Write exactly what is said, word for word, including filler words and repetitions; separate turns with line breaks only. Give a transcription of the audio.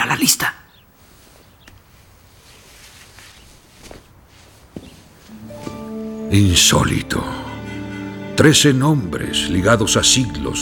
a la lista.
Insólito. Trece nombres ligados a siglos